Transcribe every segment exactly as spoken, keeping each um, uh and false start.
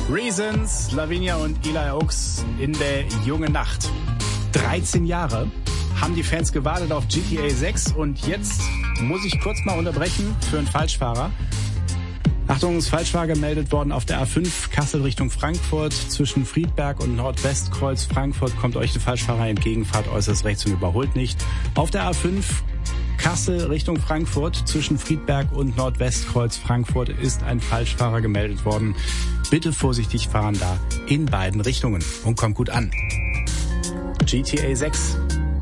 Reasons, Lavinia und Eli Oaks in der jungen Nacht. dreizehn Jahre haben die Fans gewartet auf G T A sechs und jetzt muss ich kurz mal unterbrechen für einen Falschfahrer. Achtung, ist Falschfahrer gemeldet worden auf der A fünf Kassel Richtung Frankfurt. Zwischen Friedberg und Nordwestkreuz Frankfurt kommt euch der Falschfahrer entgegen, fahrt äußerst rechts und überholt nicht. Auf der A fünf Kassel Richtung Frankfurt zwischen Friedberg und Nordwestkreuz Frankfurt ist ein Falschfahrer gemeldet worden. Bitte vorsichtig fahren da in beiden Richtungen und kommt gut an. G T A sechs.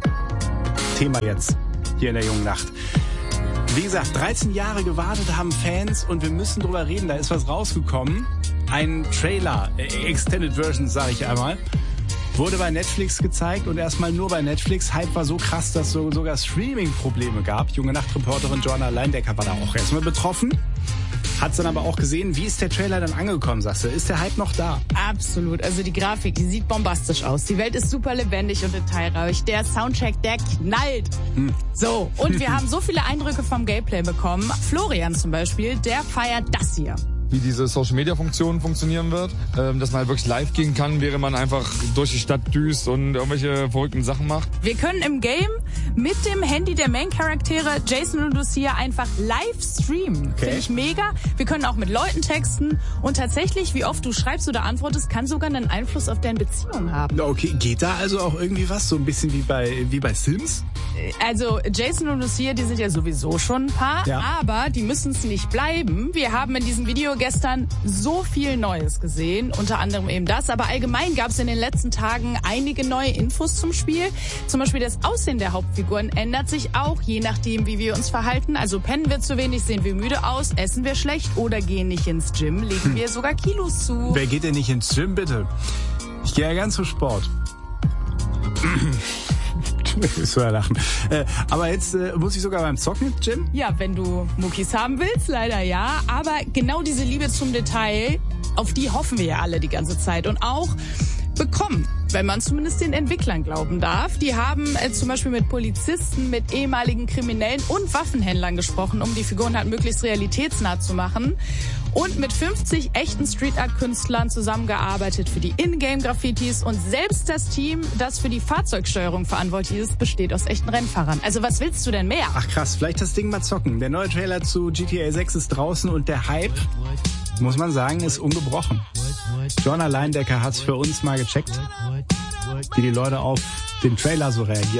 Thema jetzt hier in der jungen Nacht. Wie gesagt, dreizehn Jahre gewartet haben Fans und wir müssen drüber reden. Da ist was rausgekommen. Ein Trailer, Extended Version, sage ich einmal, wurde bei Netflix gezeigt und erstmal nur bei Netflix. Hype war so krass, dass es so, sogar Streaming-Probleme gab. Junge Nachtreporterin Joanna Leindecker war da auch erstmal betroffen. Hat's dann aber auch gesehen. Wie ist der Trailer dann angekommen, sagst du? Ist der Hype noch da? Absolut. Also die Grafik, die sieht bombastisch aus. Die Welt ist super lebendig und detailreich. Der Soundtrack, der knallt. Hm. So, und wir haben so viele Eindrücke vom Gameplay bekommen. Florian zum Beispiel, der feiert das hier. Wie diese Social-Media-Funktion funktionieren wird, ähm, dass man halt wirklich live gehen kann, während man einfach durch die Stadt düst und irgendwelche verrückten Sachen macht. Wir können im Game mit dem Handy der Main-Charaktere Jason und Lucia einfach live streamen. Okay. Finde ich mega. Wir können auch mit Leuten texten und tatsächlich, wie oft du schreibst oder antwortest, kann sogar einen Einfluss auf deine Beziehung haben. Okay, geht da also auch irgendwie was? So ein bisschen wie bei, wie bei Sims? Also Jason und Lucia, die sind ja sowieso schon ein Paar, ja. Aber die müssen es nicht bleiben. Wir haben in diesem Video gestern so viel Neues gesehen, unter anderem eben das, aber allgemein gab es in den letzten Tagen einige neue Infos zum Spiel. Zum Beispiel das Aussehen der Hauptfiguren ändert sich auch, je nachdem, wie wir uns verhalten. Also pennen wir zu wenig, sehen wir müde aus, essen wir schlecht oder gehen nicht ins Gym, legen hm. wir sogar Kilos zu. Wer geht denn nicht ins Gym, bitte? Ich gehe ja ganz zum Sport. So ja lachen. Äh, aber jetzt äh, muss ich sogar beim Zocken, Jim? Ja, wenn du Muckis haben willst, leider ja. Aber genau diese Liebe zum Detail, auf die hoffen wir ja alle die ganze Zeit. Und auch bekommen, wenn man zumindest den Entwicklern glauben darf. Die haben äh, zum Beispiel mit Polizisten, mit ehemaligen Kriminellen und Waffenhändlern gesprochen, um die Figuren halt möglichst realitätsnah zu machen. Und mit fünfzig echten Street-Art-Künstlern zusammengearbeitet für die Ingame-Graffitis. Und selbst das Team, das für die Fahrzeugsteuerung verantwortlich ist, besteht aus echten Rennfahrern. Also was willst du denn mehr? Ach krass, vielleicht das Ding mal zocken. Der neue Trailer zu G T A sechs ist draußen und der Hype, muss man sagen, ist ungebrochen. Joanna Leindecker hat's für uns mal gecheckt, wie die Leute auf den Trailer so reagieren.